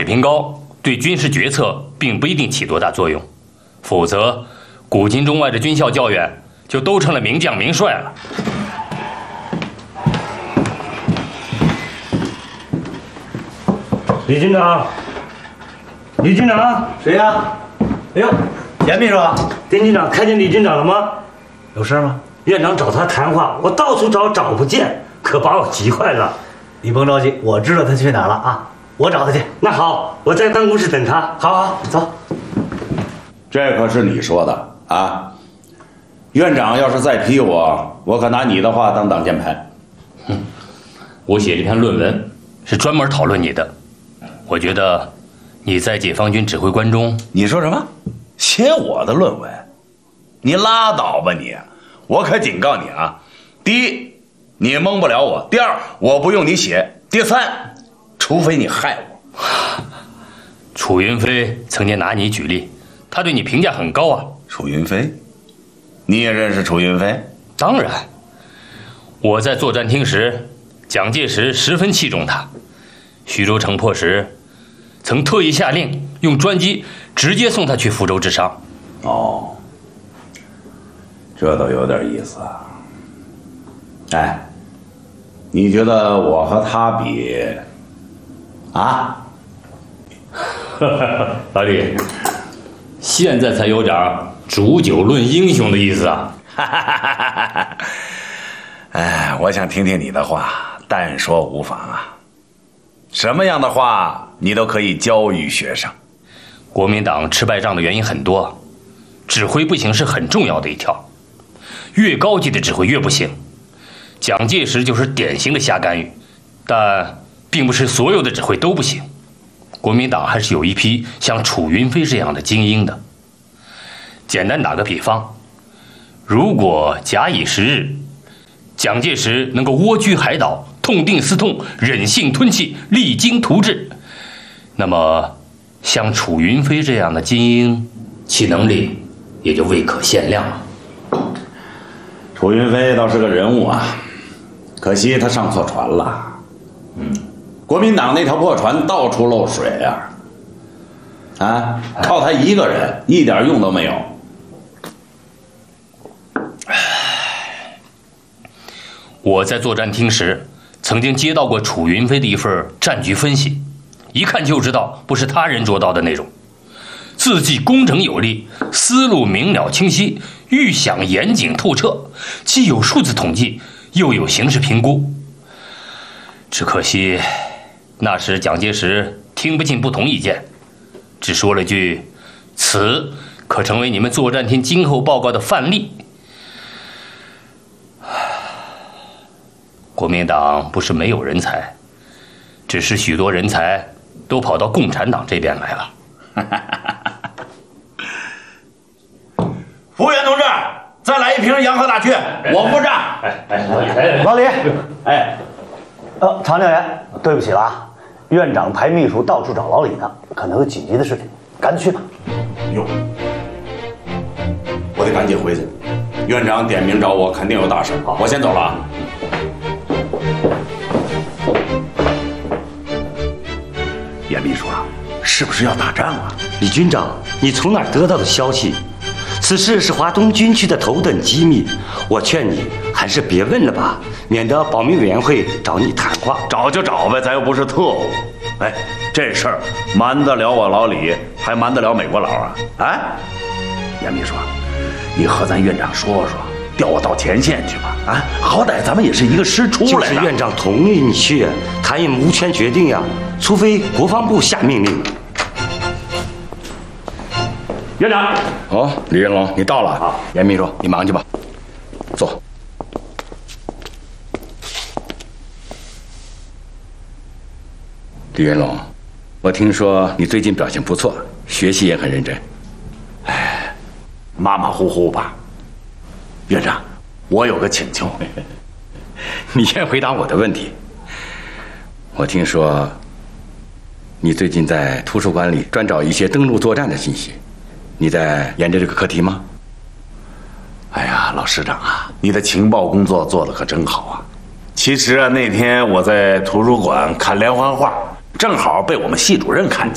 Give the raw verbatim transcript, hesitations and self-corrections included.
平高，对军事决策并不一定起多大作用，否则古今中外的军校教员就都成了名将名帅了。 李军长，李军长， 谁呀？哎呦，严秘书， 丁军长看见李军长了吗？ 有事吗？ 院长找他谈话，我到处找找不见，可把我急坏了。 你甭着急，我知道他去哪儿了啊，我找他去。 那好，我在办公室等他。 好好，走。 这可是你说的啊！院长要是再批我，我可拿你的话当挡箭牌。 哼，我写这篇论文是专门讨论你的。我觉得你在解放军指挥官中， 你说什么？写我的论文？你拉倒吧你！我可警告你啊！第一，你蒙不了我；第二，我不用你写；第三，除非你害我。 楚云飞曾经拿你举例，他对你评价很高啊。 楚云飞，你也认识楚云飞？ 当然，我在作战厅时，蒋介石十分器重他。徐州城破时，曾特意下令用专机直接送他去福州治伤。 哦，这倒有点意思啊。哎，你觉得我和他比啊？ 老李，现在才有点煮酒论英雄的意思啊！ 哎，我想听听你的话，但说无妨啊。什么样的话你都可以教育学生。 国民党吃败仗的原因很多，指挥不行是很重要的一条，越高级的指挥越不行。蒋介石就是典型的瞎干预，但并不是所有的指挥都不行。国民党还是有一批像楚云飞这样的精英的。简单打个比方，如果假以时日，蒋介石能够蜗居海岛，痛定思痛，忍性吞气，励精图治，那么像楚云飞这样的精英，其能力也就未可限量了。 楚云飞倒是个人物啊，可惜他上错船了。嗯，国民党那条破船到处漏水呀、啊，啊，靠他一个人一点用都没有。 我在作战厅时，曾经接到过楚云飞的一份战局分析，一看就知道不是他人捉到的内容。字迹工整有力，思路明了清晰，预想严谨透彻，既有数字统计，又有形势评估。只可惜，那时蒋介石听不进不同意见，只说了句：“此可成为你们作战厅今后报告的范例。”国民党不是没有人才，只是许多人才都跑到共产党这边来了。 服务员同志，再来一瓶洋河大曲，我付账。 哎哎， 老李， 哎， 呃，常教员，对不起了啊，院长派秘书到处找老李呢，可能有紧急的事情，赶紧去吧。 哟，我得赶紧回去。院长点名找我，肯定有大事。我先走了啊。严秘书啊，是不是要打仗啊？ 李军长，你从哪儿得到的消息？此事是华东军区的头等机密，我劝你还是别问了吧，免得保密委员会找你谈话。 找就找呗，咱又不是特务。哎，这事儿瞒得了我老李，还瞒得了美国佬啊？哎，严秘书，你和咱院长说说，调我到前线去吧。啊，好歹咱们也是一个师出来的。 就是院长同意你去，他也无权决定呀，除非国防部下命令。 院长，哦，李云龙，你到了。好，严秘书，你忙去吧。坐。 李云龙，我听说你最近表现不错，学习也很认真。 哎，马马虎虎吧。院长，我有个请求。 你先回答我的问题。我听说你最近在图书馆里专找一些登陆作战的信息，你在研究这个课题吗？ 哎呀，老师长啊，你的情报工作做得可真好啊！其实啊，那天我在图书馆看连环画，正好被我们系主任看见。